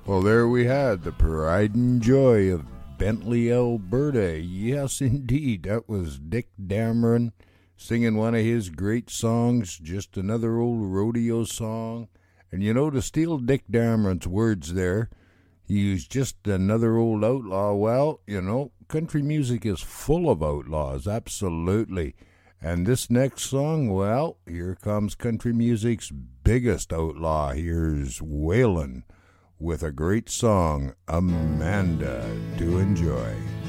Well, there we had the pride and joy of Bentley, Alberta. Yes, indeed. That was Dick Dameron singing one of his great songs, just another old rodeo song. And you know, to steal Dick Dameron's words there, he was just another old outlaw. Well, you know, country music is full of outlaws, absolutely. And this next song, well, here comes country music's biggest outlaw. Here's Waylon with a great song, Amanda, to enjoy.